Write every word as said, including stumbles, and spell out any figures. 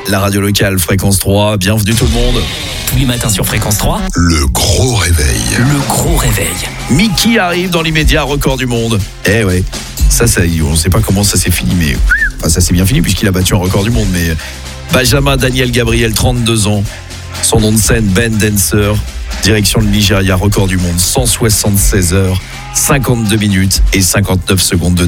la radio locale Fréquence trois. Bienvenue tout le monde. Tous les matins sur Fréquence trois. Le gros réveil. Le gros réveil. Mickey arrive dans l'immédiat, record du monde. Eh ouais, ça, ça on ne sait pas comment ça s'est fini, mais enfin, ça s'est bien fini puisqu'il a battu un record du monde. Mais Benjamin Daniel Gabriel, trente-deux ans. Son nom de scène, Ben Dancer. Direction le Nigeria, record du monde, cent soixante-seize heures, cinquante-deux minutes et cinquante-neuf secondes de